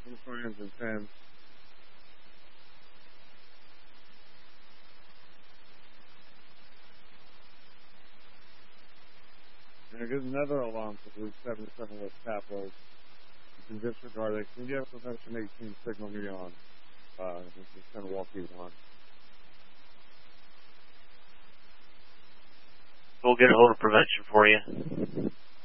friends and 10. And there's another alarm for Route 77 West Tap Road. You can disregard it. Can you have prevention 18 signal me on? Just kind of walk you on. We'll get a hold of prevention for you.